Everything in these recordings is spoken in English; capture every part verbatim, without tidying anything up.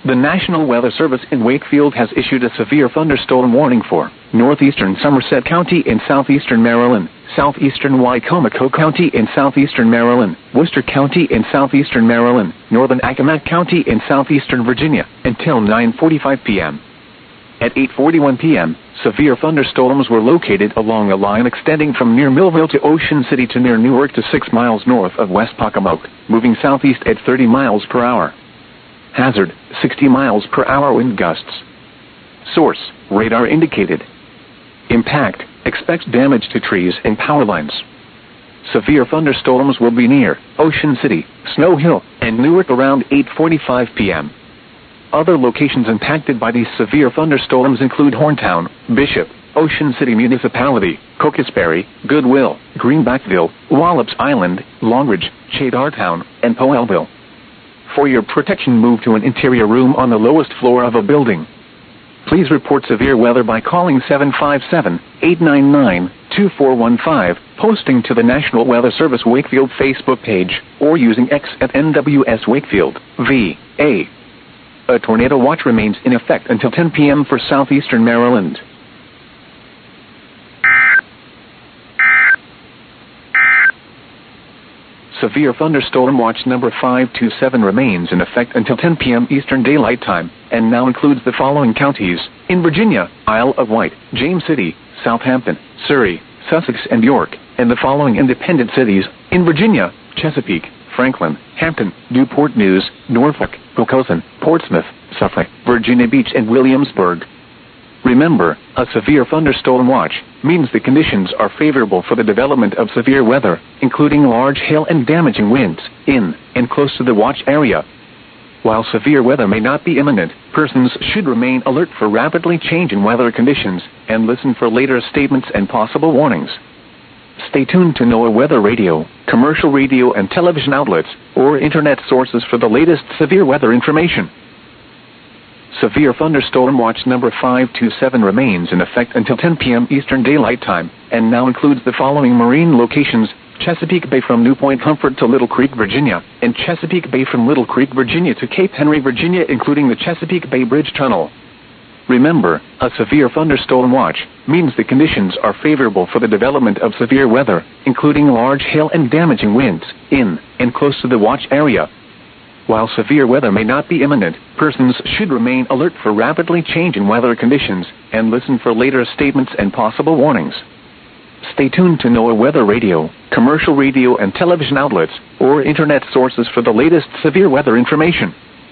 The National Weather Service in Wakefield has issued a severe thunderstorm warning for northeastern Somerset County in southeastern Maryland, southeastern Wicomico County in southeastern Maryland, Worcester County in southeastern Maryland, northern Accomack County in southeastern Virginia, until nine forty-five p m At eight forty-one p m, severe thunderstorms were located along a line extending from near Millville to Ocean City to near Newark to six miles north of West Pocomoke, moving southeast at thirty miles per hour. Hazard, sixty miles per hour wind gusts. Source, radar indicated. Impact, expects damage to trees and power lines. Severe thunderstorms will be near Ocean City, Snow Hill, and Newark around eight forty-five p m Other locations impacted by these severe thunderstorms include Horntown, Bishop, Ocean City Municipality, Cocosberry, Goodwill, Greenbackville, Wallops Island, Longridge, Chedartown, and Powellville. For your protection, move to an interior room on the lowest floor of a building. Please report severe weather by calling seven five seven, eight nine nine, two four one five, posting to the National Weather Service Wakefield Facebook page, or using X at N W S Wakefield, V A A tornado watch remains in effect until ten p m for southeastern Maryland. Severe thunderstorm watch number five two seven remains in effect until ten p m Eastern Daylight Time, and now includes the following counties: in Virginia, Isle of Wight, James City, Southampton, Surrey, Sussex, and York, and the following independent cities: in Virginia, Chesapeake, Franklin, Hampton, Newport News, Norfolk, Hoboken, Portsmouth, Suffolk, Virginia Beach, and Williamsburg. Remember, a severe thunderstorm watch means the conditions are favorable for the development of severe weather, including large hail and damaging winds, in and close to the watch area. While severe weather may not be imminent, persons should remain alert for rapidly changing weather conditions and listen for later statements and possible warnings. Stay tuned to NOAA Weather Radio, commercial radio and television outlets, or internet sources for the latest severe weather information. Severe thunderstorm watch number five two seven remains in effect until ten p m Eastern Daylight Time, and now includes the following marine locations: Chesapeake Bay from New Point Comfort to Little Creek, Virginia, and Chesapeake Bay from Little Creek, Virginia to Cape Henry, Virginia, including the Chesapeake Bay Bridge Tunnel. Remember, a severe thunderstorm watch means the conditions are favorable for the development of severe weather, including large hail and damaging winds, in and close to the watch area. While severe weather may not be imminent, persons should remain alert for rapidly changing weather conditions and listen for later statements and possible warnings. Stay tuned to NOAA Weather Radio, commercial radio and television outlets, or internet sources for the latest severe weather information.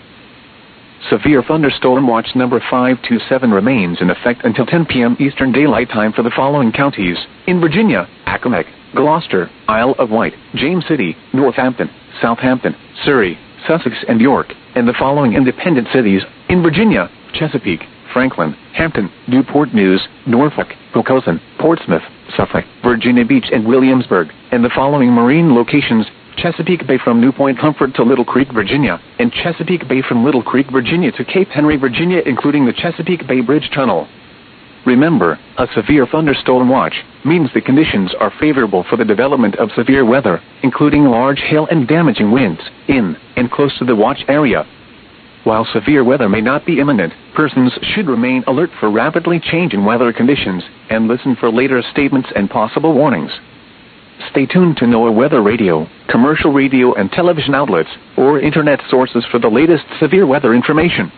Severe thunderstorm watch number five two seven remains in effect until ten p m Eastern Daylight Time for the following counties: in Virginia, Accomack, Gloucester, Isle of Wight, James City, Northampton, Southampton, Surrey, Sussex, and York, and the following independent cities: in Virginia, Chesapeake, Franklin, Hampton, Newport News, Norfolk, Hoboken, Portsmouth, Suffolk, Virginia Beach, and Williamsburg, and the following marine locations: Chesapeake Bay from New Point Comfort to Little Creek, Virginia, and Chesapeake Bay from Little Creek, Virginia to Cape Henry, Virginia, including the Chesapeake Bay Bridge Tunnel. Remember, a severe thunderstorm watch means the conditions are favorable for the development of severe weather, including large hail and damaging winds, in and close to the watch area. While severe weather may not be imminent, persons should remain alert for rapidly changing weather conditions and listen for later statements and possible warnings. Stay tuned to NOAA Weather Radio, commercial radio and television outlets, or internet sources for the latest severe weather information.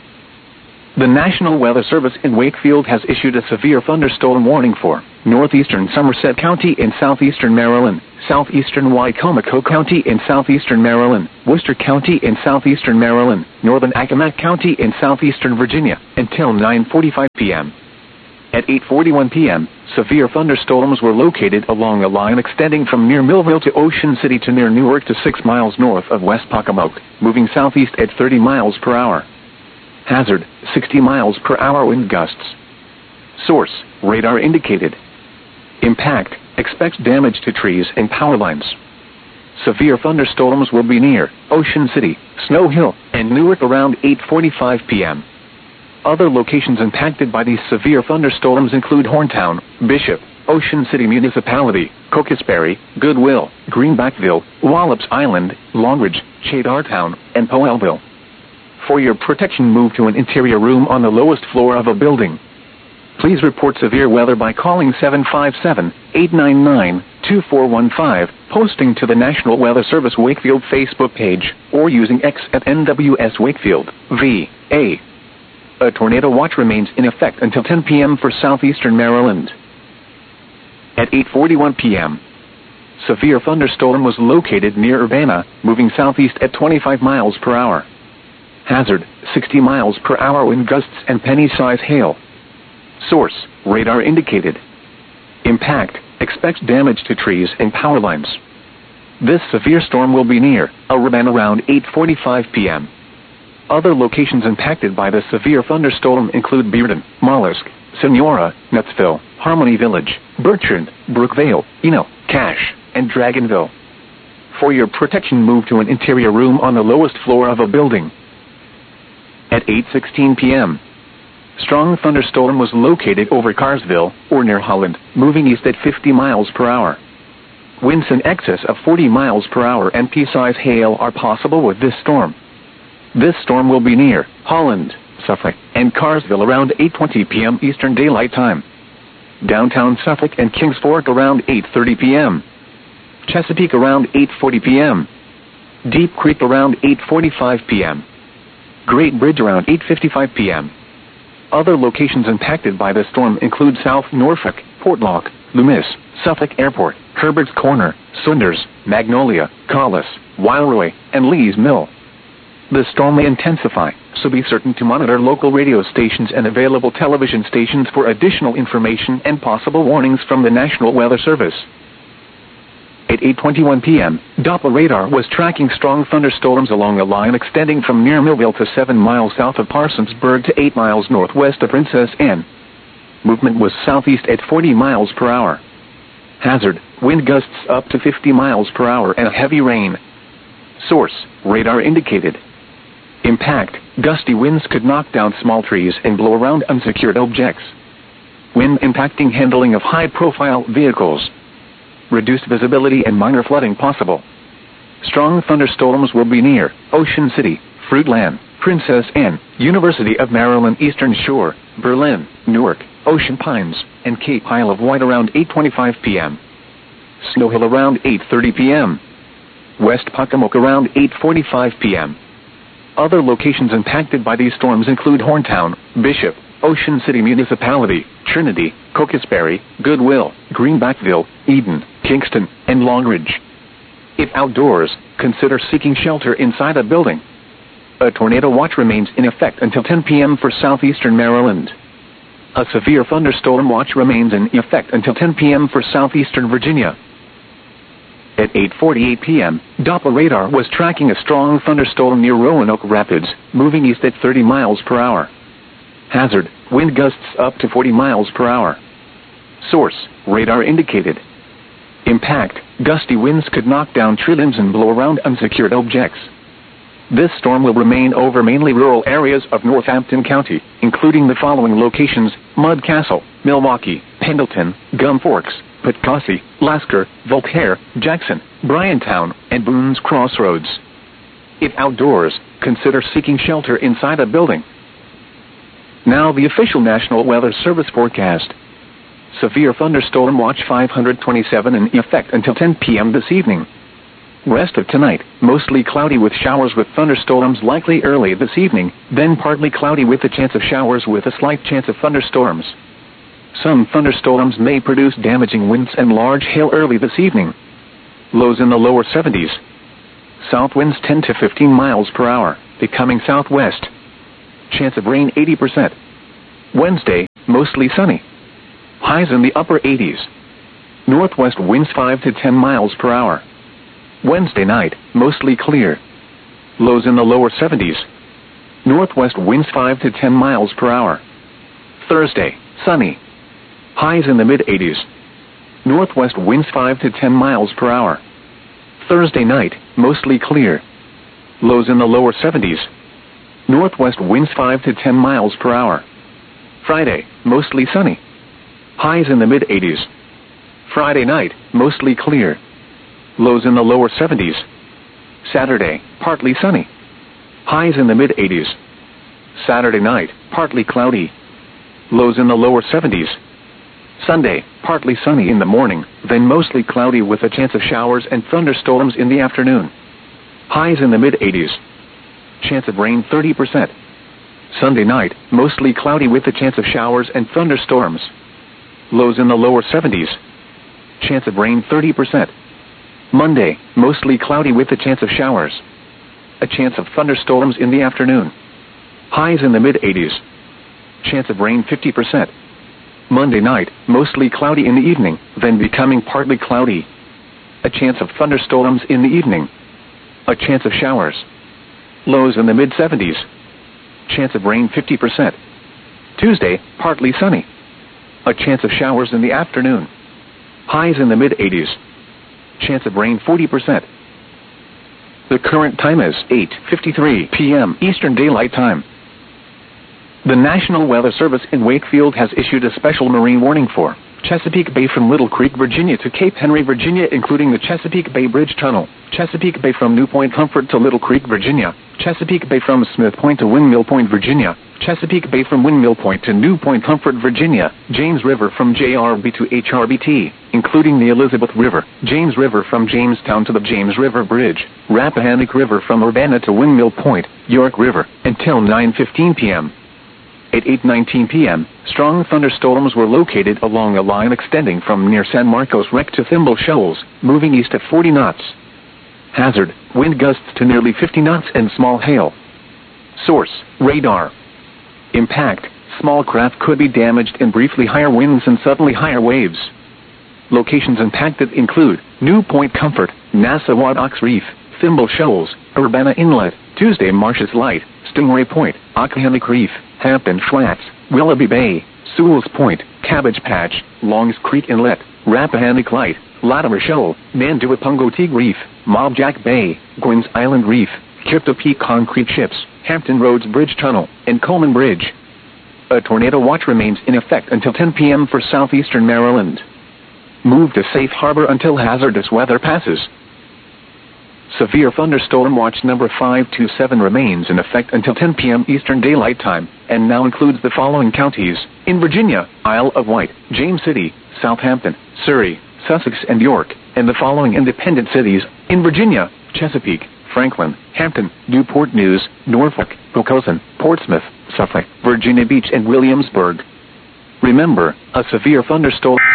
The National Weather Service in Wakefield has issued a severe thunderstorm warning for northeastern Somerset County in southeastern Maryland, southeastern Wicomico County in southeastern Maryland, Worcester County in southeastern Maryland, northern Accomack County in southeastern Virginia, until nine forty-five p m At eight forty-one p m, severe thunderstorms were located along a line extending from near Millville to Ocean City to near Newark to six miles north of West Pocomoke, moving southeast at thirty miles per hour. Hazard, sixty miles per hour wind gusts. Source, radar indicated. Impact, expects damage to trees and power lines. Severe thunderstorms will be near Ocean City, Snow Hill, and Newark around eight forty-five p m Other locations impacted by these severe thunderstorms include Horntown, Bishop, Ocean City Municipality, Cocosberry, Goodwill, Greenbackville, Wallops Island, Longridge, Chedartown, and Powellville. For your protection, move to an interior room on the lowest floor of a building. Please report severe weather by calling seven five seven, eight nine nine, two four one five, posting to the National Weather Service Wakefield Facebook page, or using X at N W S Wakefield, V A. A tornado watch remains in effect until ten p m for southeastern Maryland. At eight forty-one p m, severe thunderstorm was located near Urbana, moving southeast at twenty-five miles per hour. Hazard, sixty miles per hour wind gusts and penny-size hail. Source, radar indicated. Impact, expect damage to trees and power lines. This severe storm will be near Urbana around eight forty-five p m Other locations impacted by the severe thunderstorm include Bearden, Mollusk, Sonora, Nutsville, Harmony Village, Bertrand, Brookvale, Eno, Cache, and Dragonville. For your protection, move to an interior room on the lowest floor of a building. At eight sixteen p m, strong thunderstorm was located over Carsville, or near Holland, moving east at fifty miles per hour. Winds in excess of forty miles per hour and pea-size hail are possible with this storm. This storm will be near Holland, Suffolk, and Carsville around eight twenty p m Eastern Daylight Time. Downtown Suffolk and Kings Fork around eight thirty p m Chesapeake around eight forty p m Deep Creek around eight forty-five p m Great Bridge around eight fifty-five p m Other locations impacted by the storm include South Norfolk, Portlock, Loomis, Suffolk Airport, Herbert's Corner, Saunders, Magnolia, Collis, Wildroy, and Lee's Mill. The storm may intensify, so be certain to monitor local radio stations and available television stations for additional information and possible warnings from the National Weather Service. At eight twenty-one p m, Doppler radar was tracking strong thunderstorms along a line extending from near Millville to seven miles south of Parsonsburg to eight miles northwest of Princess Anne. Movement was southeast at forty miles per hour. Hazard, wind gusts up to fifty miles per hour and heavy rain. Source, radar indicated. Impact, gusty winds could knock down small trees and blow around unsecured objects. Wind impacting handling of high-profile vehicles. Reduced visibility and minor flooding possible. Strong thunderstorms will be near Ocean City, Fruitland, Princess Anne, University of Maryland Eastern Shore, Berlin, Newark, Ocean Pines, and Cape Isle of Wight around eight twenty-five p m Snow Hill around eight thirty p m West Pocomoke around eight forty-five p m Other locations impacted by these storms include Horntown, Bishop, Ocean City Municipality, Trinity, Cocosberry, Goodwill, Greenbackville, Eden, Kingston, and Longridge. If outdoors, consider seeking shelter inside a building. A tornado watch remains in effect until ten p m for southeastern Maryland. A severe thunderstorm watch remains in effect until ten p m for southeastern Virginia. At eight forty-eight p m, Doppler radar was tracking a strong thunderstorm near Roanoke Rapids, moving east at thirty miles per hour. Hazard, wind gusts up to forty miles per hour. Source, radar indicated. Impact, gusty winds could knock down tree limbs and blow around unsecured objects. This storm will remain over mainly rural areas of Northampton County, including the following locations: Mudcastle, Milwaukee, Pendleton, Gum Forks, Pitcassie, Lasker, Voltaire, Jackson, Bryantown, and Boone's Crossroads. If outdoors, consider seeking shelter inside a building. Now the official National Weather Service forecast. Severe thunderstorm watch five hundred twenty-seven in effect until ten p m this evening. Rest of tonight, mostly cloudy with showers with thunderstorms likely early this evening, then partly cloudy with a chance of showers with a slight chance of thunderstorms. Some thunderstorms may produce damaging winds and large hail early this evening. Lows in the lower seventies. South winds ten to fifteen miles per hour, becoming southwest. Chance of rain eighty percent. Wednesday, mostly sunny. Highs in the upper eighties. Northwest winds five to ten miles per hour. Wednesday night, mostly clear. Lows in the lower seventies. Northwest winds five to ten miles per hour. Thursday, sunny. Highs in the mid-eighties. Northwest winds five to ten miles per hour. Thursday night, mostly clear. Lows in the lower seventies. Northwest winds five to ten miles per hour. Friday, mostly sunny. Highs in the mid-eighties. Friday night, mostly clear. Lows in the lower seventies. Saturday, partly sunny. Highs in the mid eighties. Saturday night, partly cloudy. Lows in the lower seventies. Sunday, partly sunny in the morning, then mostly cloudy with a chance of showers and thunderstorms in the afternoon. Highs in the mid eighties. Chance of rain thirty percent. Sunday night, mostly cloudy with a chance of showers and thunderstorms. Lows in the lower seventies. Chance of rain thirty percent. Monday, mostly cloudy with a chance of showers. A chance of thunderstorms in the afternoon. Highs in the mid eighties. Chance of rain fifty percent. Monday night, mostly cloudy in the evening, then becoming partly cloudy. A chance of thunderstorms in the evening. A chance of showers. Lows in the mid seventies. Chance of rain fifty percent. Tuesday, partly sunny. A chance of showers in the afternoon. Highs in the mid eighties. Chance of rain forty percent. The current time is eight fifty-three p m Eastern Daylight Time. The National Weather Service in Wakefield has issued a special marine warning for Chesapeake Bay from Little Creek, Virginia to Cape Henry, Virginia, including the Chesapeake Bay Bridge Tunnel, Chesapeake Bay from New Point Comfort to Little Creek, Virginia, Chesapeake Bay from Smith Point to Windmill Point, Virginia, Chesapeake Bay from Windmill Point to New Point Comfort, Virginia, James River from J R B to H R B T, including the Elizabeth River, James River from Jamestown to the James River Bridge, Rappahannock River from Urbana to Windmill Point, York River, until nine fifteen p m At eight nineteen p m, strong thunderstorms were located along a line extending from near San Marcos Wreck to Thimble Shoals, moving east at forty knots. Hazard, wind gusts to nearly fifty knots and small hail. Source, radar. Impact, small craft could be damaged in briefly higher winds and suddenly higher waves. Locations impacted include New Point Comfort, Nassau Ox Reef, Thimble Shoals, Urbana Inlet, Tuesday Marshes Light, Stingray Point, Occohannock Reef, Hampton Flats, Willoughby Bay, Sewell's Point, Cabbage Patch, Longs Creek Inlet, Rappahannock Light, Latimer Shoal, Manduapungo Reef, Mobjack Bay, Gwynn's Island Reef, Kipto Peak Concrete Ships, Hampton Roads Bridge Tunnel, and Coleman Bridge. A tornado watch remains in effect until ten p m for southeastern Maryland. Move to safe harbor until hazardous weather passes. Severe thunderstorm watch number five two seven remains in effect until ten p m Eastern Daylight Time, and now includes the following counties: in Virginia, Isle of Wight, James City, Southampton, Surrey, Sussex and York, and the following independent cities: in Virginia, Chesapeake, Franklin, Hampton, Newport News, Norfolk, Hoboken, Portsmouth, Suffolk, Virginia Beach and Williamsburg. Remember, a severe thunderstorm